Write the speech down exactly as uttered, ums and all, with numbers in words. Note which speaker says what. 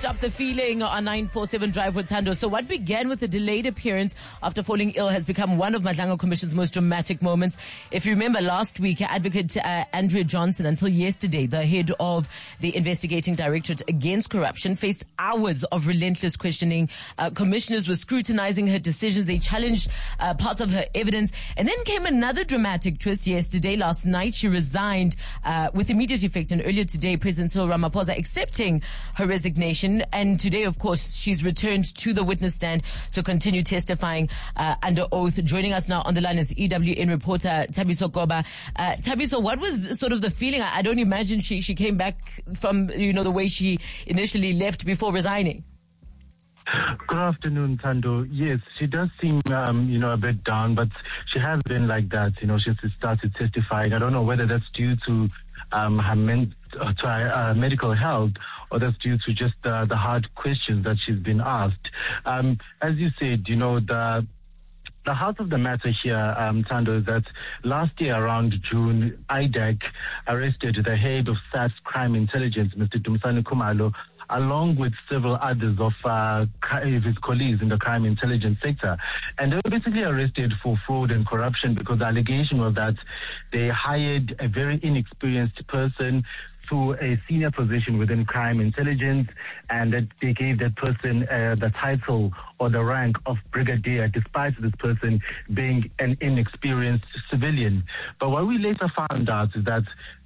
Speaker 1: Stop the Feeling on nine four seven Drive with Thando. So what began with a delayed appearance after falling ill has become one of Madlanga Commission's most dramatic moments. If you remember last week, Advocate uh, Andrea Johnson, until yesterday, the head of the Investigating Directorate Against Corruption, faced hours of relentless questioning. Uh, commissioners were scrutinizing her decisions. They challenged uh, parts of her evidence. And then came another dramatic twist yesterday. Last night, she resigned uh, with immediate effect. And earlier today, President Cyril Ramaphosa accepting her resignation. And today, of course, she's returned to the witness stand to continue testifying uh, under oath. Joining us now on the line is E W N reporter Thabiso Koba. Uh, Thabiso, what was sort of the feeling? I, I don't imagine she, she came back from, you know, the way she initially left before resigning.
Speaker 2: Good afternoon, Thando. Yes, she does seem, um, you know, a bit down, but she has been like that. You know, she's started testifying. I don't know whether that's due to um, her men- uh, to her, uh, medical health, or that's due to just uh, the hard questions that she's been asked. Um, as you said, you know, the The heart of the matter here, um, Thando, is that last year around June, I D E C arrested the head of S A S Crime Intelligence, Mister Dumisani Khumalo, along with several others of uh, his colleagues in the crime intelligence sector. And they were basically arrested for fraud and corruption because the allegation was that they hired a very inexperienced person to a senior position within crime intelligence, and that they gave that person uh, the title or the rank of brigadier, despite this person being an inexperienced civilian. But what we later found out is that